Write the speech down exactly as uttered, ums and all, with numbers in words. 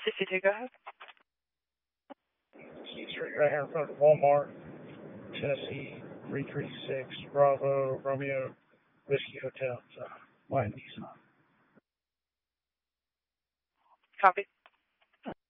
sixty-two, go ahead. Street right here in front of Walmart, Tennessee, three three six, Bravo, Romeo, Whiskey Hotel. So, White Nissan. Copy.